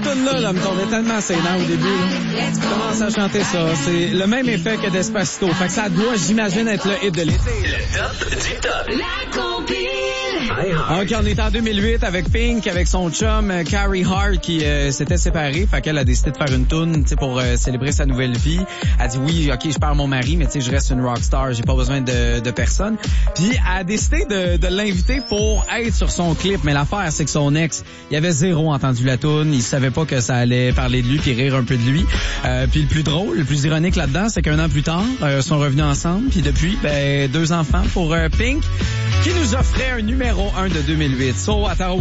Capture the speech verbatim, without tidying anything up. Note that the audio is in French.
tune-là, là, me tombait tellement sénant au début, là. Tu commences à chanter ça. C'est le même effet que Despacito. Fait que ça doit, j'imagine, être le hit de l'été. Le top du top. La compile. OK, on est en deux mille huit avec Pink, avec son chum euh, Carrie Hart qui euh, s'était séparée. Fait qu'elle a décidé de faire une toune, tu sais, pour euh, célébrer sa nouvelle vie. Elle a dit oui, OK, je perds mon mari, mais tu sais, je reste une rockstar, j'ai pas besoin de, de personne. Puis elle a décidé de, de l'inviter pour être sur son clip. Mais l'affaire, c'est que son ex, il avait zéro entendu la toune, il savait pas que ça allait parler de lui puis rire un peu de lui. Euh, puis le plus drôle, le plus ironique là-dedans, c'est qu'un an plus tard, euh, sont revenus ensemble. Puis depuis, ben deux enfants pour euh, Pink, qui nous offrait un numéro un de deux mille huit. So, attends,